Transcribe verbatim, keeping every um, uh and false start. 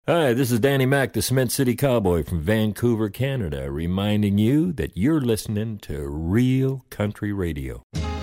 Hi, this is Danny Mac, the Cement City Cowboy from Vancouver, Canada, reminding you that you're listening to Real Country Radio.